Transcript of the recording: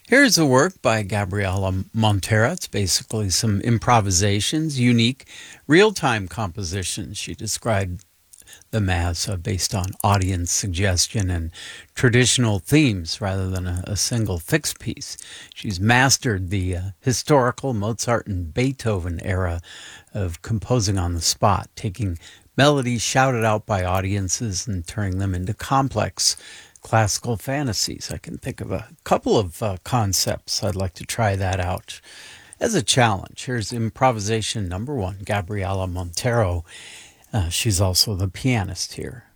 Here's a work by Gabriela Montero. It's basically some improvisations, unique, real time compositions. She described them as based on audience suggestion and traditional themes rather than a single fixed piece. She's mastered the historical Mozart and Beethoven era of composing on the spot, taking melodies shouted out by audiences and turning them into complex classical fantasies. I can think of a couple of concepts. I'd like to try that out as a challenge. Here's improvisation number one, Gabriela Montero. She's also the pianist here.